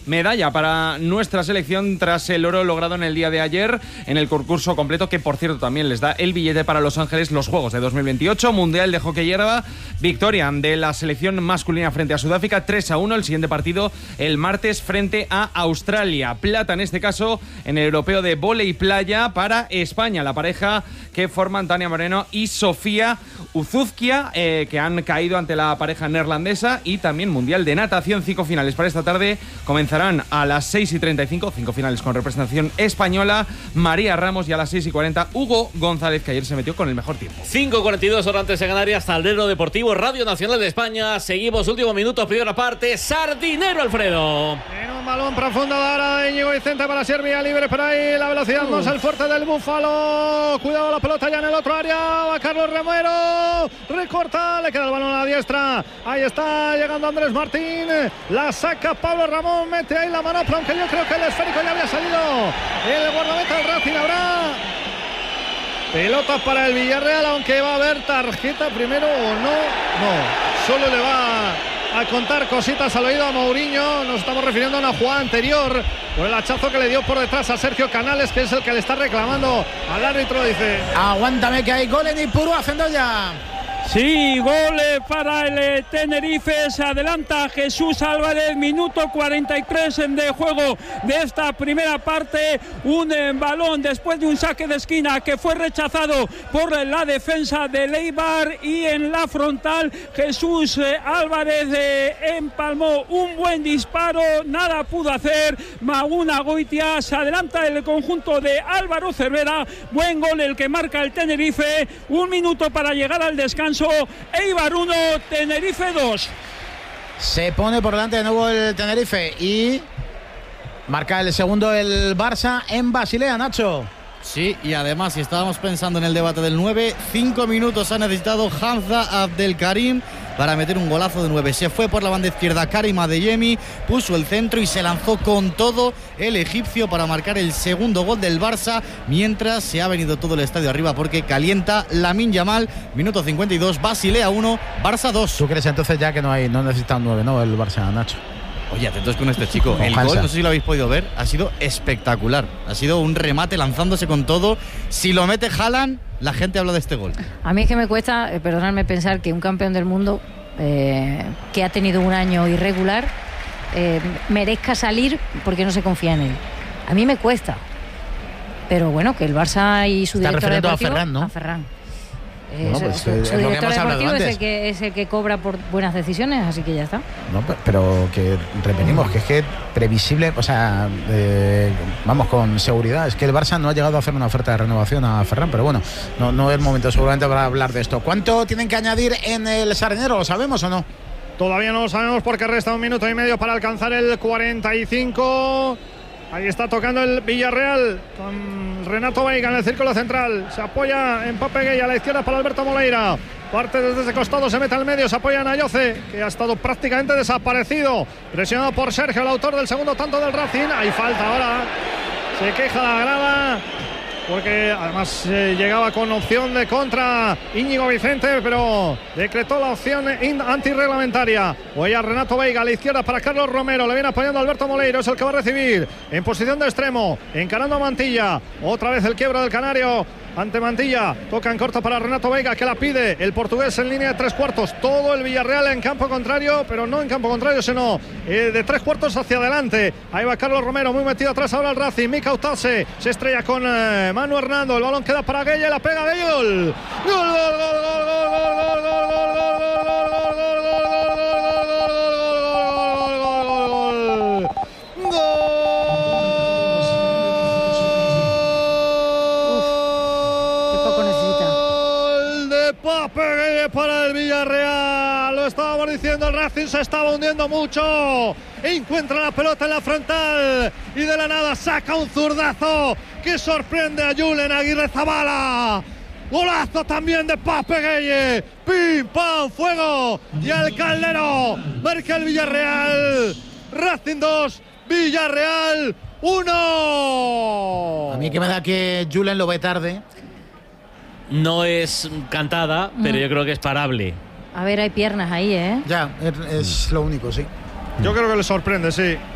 medalla para nuestra selección tras el oro logrado en el día de ayer en el concurso completo, que por cierto también les da el billete para Los Ángeles, los Juegos de 2028, Mundial de Hockey Hierba. Victoria de la selección masculina frente a Sudáfrica 3-1, el siguiente partido el martes frente a Australia. Plata en este caso en el europeo de vóley playa para España, la pareja que forman Tania Moreno y Sofía Uzuzkia, que han caído ante la pareja neerlandesa. Y también Mundial de Natación, 5 finales para esta tarde, comenzarán a las 6:35, 5 finales con representación española, María Ramos, y a las 6:40 Hugo González, que ayer se metió con el mejor tiempo. 5:42 horas antes de Canarias, Tablero Deportivo, Radio Nacional de España. Seguimos, último minuto, primera parte. Sardinero Alfredo. En un balón profundo ahora de Íñigo Vicente para Serbia, libre por ahí, la velocidad no es el fuerte del Búfalo. Cuidado la pelota ya en el otro área, va Carlos Romero, recorta, le queda el balón a la diestra, ahí está llegando Andrés Martín, la saca Pablo Ramón, mete ahí la manopla, aunque yo creo que el esférico ya había salido. El guardameta del Racing, habrá pelota para el Villarreal, aunque va a haber tarjeta primero o no, solo le va a contar cositas al oído a Mourinho. Nos estamos refiriendo a una jugada anterior por el hachazo que le dio por detrás a Sergio Canales, que es el que le está reclamando al árbitro. Dice: aguántame que hay gol en Ipurúa, Fendoya. Sí, gol para el Tenerife, se adelanta Jesús Álvarez, minuto 43 de juego de esta primera parte, un balón después de un saque de esquina que fue rechazado por la defensa del Eibar, y en la frontal Jesús Álvarez empalmó un buen disparo, nada pudo hacer Maguna Goitia, se adelanta el conjunto de Álvaro Cervera, buen gol el que marca el Tenerife, un minuto para llegar al descanso. Eibar 1, Tenerife 2. Se pone por delante de nuevo el Tenerife y marca el segundo el Barça en Basilea, Nacho. Sí, y además, si estábamos pensando en el debate del 9, 5 minutos ha necesitado Hamza Abdelkarim para meter un golazo de 9. Se fue por la banda izquierda Karim Adeyemi, puso el centro y se lanzó con todo el egipcio para marcar el segundo gol del Barça, mientras se ha venido todo el estadio arriba porque calienta Lamine Yamal. Minuto 52, Basilea 1, Barça 2. ¿Tú crees entonces ya que no necesita un 9, no, el Barça, Nacho? Oye, atentos con este chico. El gol, no sé si lo habéis podido ver, ha sido espectacular. Ha sido un remate lanzándose con todo. Si lo mete Haaland, la gente habla de este gol. A mí es que me cuesta, perdonadme, pensar que un campeón del mundo que ha tenido un año irregular merezca salir porque no se confía en él. A mí me cuesta. Pero bueno, que el Barça y su director deportivo... a Ferran, ¿no? A Ferran. Bueno, pues, su director deportivo es el que cobra por buenas decisiones, así que ya está. No, pero que repetimos que es que previsible, o sea, vamos con seguridad, es que el Barça no ha llegado a hacer una oferta de renovación a Ferran, pero bueno, no es el momento seguramente para hablar de esto. ¿Cuánto tienen que añadir en el Sardinero? ¿Lo sabemos o no? Todavía no lo sabemos porque resta 1 minuto y medio para alcanzar el 45. Ahí está tocando el Villarreal con Renato Veiga en el círculo central. Se apoya en Pape Gueye a la izquierda para Alberto Moleira. Parte desde ese costado, se mete al medio, se apoya en Ayoce, que ha estado prácticamente desaparecido. Presionado por Sergio, el autor del segundo tanto del Racing. Hay falta ahora. Se queja la grada, porque además llegaba con opción de contra Íñigo Vicente, pero decretó la opción antirreglamentaria. Voy a Renato Veiga a la izquierda para Carlos Romero, le viene apoyando Alberto Moleiro, es el que va a recibir en posición de extremo, encarando a Mantilla. Otra vez el quiebro del canario ante Mantilla, toca en corto para Renato Veiga, que la pide el portugués en línea de 3/4. Todo el Villarreal en campo contrario, pero no en campo contrario, sino de 3/4 hacia adelante. Ahí va Carlos Romero, muy metido atrás ahora el Racing. Mika Utase se estrella con Manu Hernando, el balón queda para Gueye, la pega Gueye, gol. Gol, gol, gol, gol, gol, gol, gol, gol, gol, gol, para el Villarreal. Lo estábamos diciendo, el Racing se estaba hundiendo mucho. Encuentra la pelota en la frontal y de la nada saca un zurdazo que sorprende a Julen Aguirrezabala. Golazo también de Pape Gueye. Pim, pam, fuego. Y el Caldero marca el Villarreal. Racing 2, Villarreal 1. A mí que me da que Julen lo ve tarde. No es cantada, pero yo creo que es parable. A ver, hay piernas ahí, ¿eh? Ya, es lo único, sí. Yo creo que le sorprende, sí.